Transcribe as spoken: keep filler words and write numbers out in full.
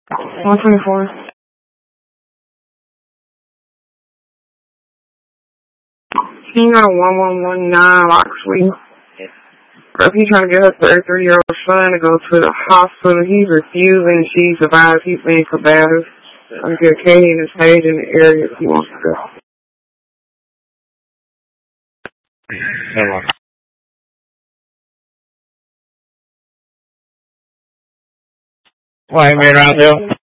one twenty-four. He got one one one nine Loxley. If he's trying to get her thirty-three-year-old son to go to the hospital, he's refusing. She survives. He's being combative. I'm get Katie and his page in the area if he wants to go. Hello. Why, man, out there?